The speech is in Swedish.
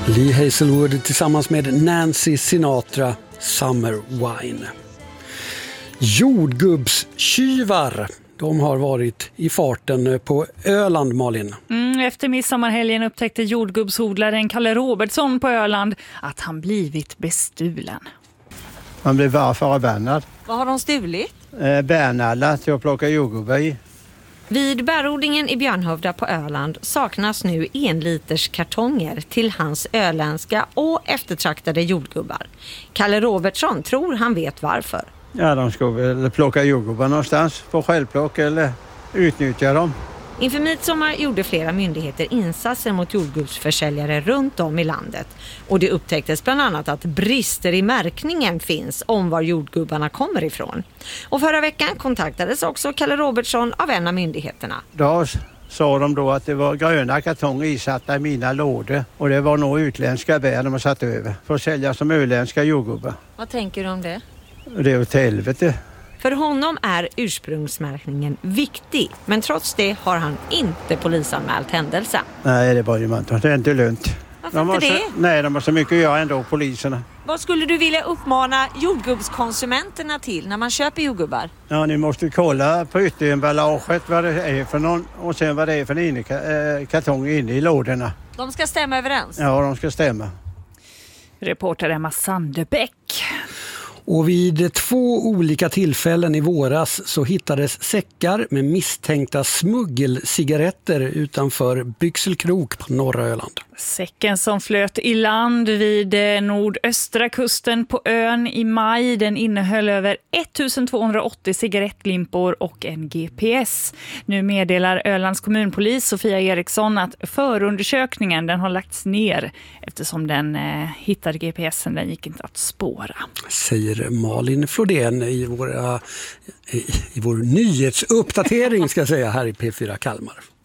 Lee Hazelwood tillsammans med Nancy Sinatra, Summer Wine. Jordgubbstjuvar, de har varit i farten på Öland, Malin. Efter midsommarhelgen upptäckte jordgubbsodlaren Kalle Robertsson på Öland att han blivit bestulen. Man blev bara förbannad. Vad har de stulit? Bärnallar till att plocka jordgubbar i. Vid bärodlingen i Björnhövda på Öland saknas nu 1-liters kartonger till hans öländska och eftertraktade jordgubbar. Kalle Robertsson tror han vet varför. Ja, de ska väl plocka jordgubbar någonstans på självplock eller utnyttja dem. Inför midsommar gjorde flera myndigheter insatser mot jordgubbsförsäljare runt om i landet. Och det upptäcktes bland annat att brister i märkningen finns om var jordgubbarna kommer ifrån. Och förra veckan kontaktades också Kalle Robertsson av en av myndigheterna. Då sa de då att det var gröna kartonger isatta i mina lådor. Och det var nog utländska bär de har satt över för att sälja som öländska jordgubbar. Vad tänker du om det? Det är åt helvete. För honom är ursprungsmärkningen viktig, men trots det har han inte polisanmält händelsen. Nej, det var ju man inte. Det är inte lönt. Varför inte det? Nej, de har så mycket att göra ändå, poliserna. Vad skulle du vilja uppmana jordgubbskonsumenterna till när man köper jordgubbar? Ja, ni måste kolla på ytteremballaget vad det är för någon och sen vad det är för kartong inne i lådorna. De ska stämma överens? Ja, de ska stämma. Reporter Emma Sandebäck. Och vid 2 olika tillfällen i våras så hittades säckar med misstänkta smuggelcigaretter utanför Byxelkrok på norra Öland. Säcken som flöt i land vid nordöstra kusten på ön i maj, den innehöll över 1280 cigarettlimpor och en GPS. Nu meddelar Ölands kommunpolis Sofia Eriksson att förundersökningen den har lagts ner eftersom den hittade GPSen, den gick inte att spåra. Säger Malin Flodén i vår nyhetsuppdatering ska jag säga här i P4 Kalmar.